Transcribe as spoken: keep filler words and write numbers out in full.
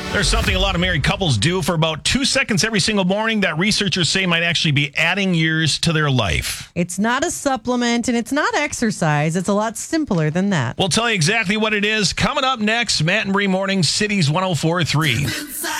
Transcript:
There's something a lot of married couples do for about two seconds every single morning that researchers say might actually be adding years to their life. It's not a supplement and it's not exercise. It's a lot simpler than that. We'll tell you exactly what it is coming up next. Matt and Bree Mornings, Cities one oh four point three.